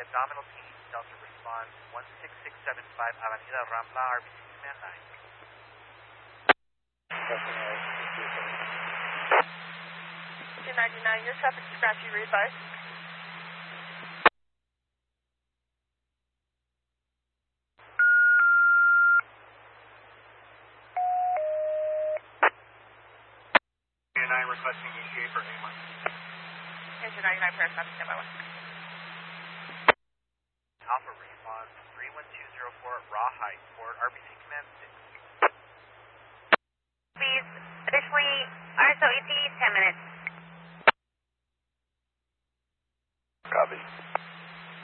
abdominal pain, Delta response 16675 Avenida Rambla, RBC Command 9. 299, your traffic scratch, you readvise. Requesting ETA for A1. Engine 99, press traffic, stand by 1. Alpha response 31204 Raw Heights, Fort RBC Command